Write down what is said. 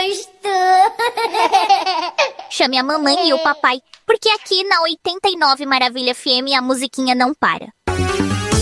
gosto. Chame a mamãe e o papai, porque aqui na 89 Maravilha FM a musiquinha não para.